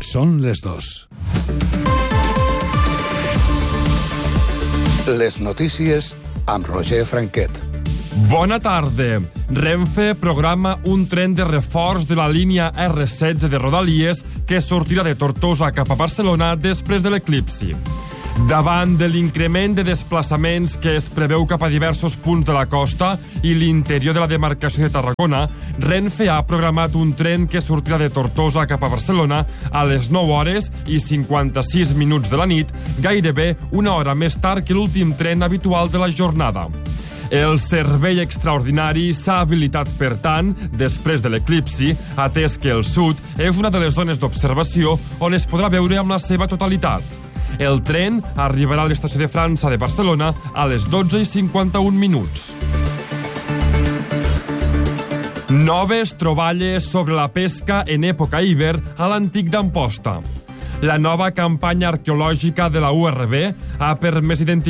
Són les 2. Les notícies amb Roger Franquet. Bona tarda. Renfe programa un tren de reforç de la línia R16 de Rodalies que sortirà de Tortosa cap a Barcelona després de l'eclipsi. Davant de l'increment de desplaçaments que es preveu cap a diversos punts de la costa i l'interior de la demarcació de Tarragona, Renfe ha programat un tren que sortirà de Tortosa cap a Barcelona a les 9 hores i 56 minuts de la nit, gairebé una hora més tard que l'últim tren habitual de la jornada. El servei extraordinari s'ha habilitat, per tant, després de l'eclipsi, atès que el sud és una de les zones d'observació on es podrà veure amb la seva totalitat. El tren arribarà a l'estació de França de Barcelona a les 12:51 minuts. Noves troballes sobre la pesca en època hivern a l'antic d'Amposta. La nova campanya arqueològica de la URB ha permès identificar